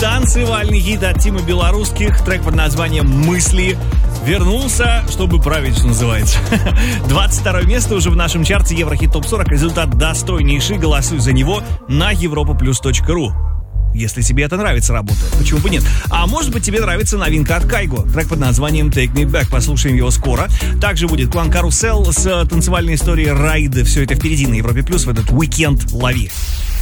Танцевальный хит от Тимы Белорусских, трек под названием «Мысли», вернулся, чтобы править, что называется. 22 место уже в нашем чарте Еврохит ТОП 40. Результат достойнейший. Голосуй за него на europaplus.ru. Если тебе это нравится, работа, почему бы нет? А может быть, тебе нравится новинка от Кайго, трек под названием Take Me Back. Послушаем его скоро. Также будет клан Карусел с танцевальной историей Райды. Все это впереди на Европе Плюс в этот уикенд. Лови.